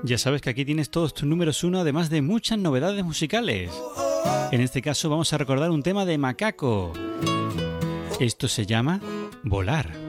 Ya sabes que aquí tienes todos tus números uno, además de muchas novedades musicales. En este caso vamos a recordar un tema de Macaco. Esto se llama Volar.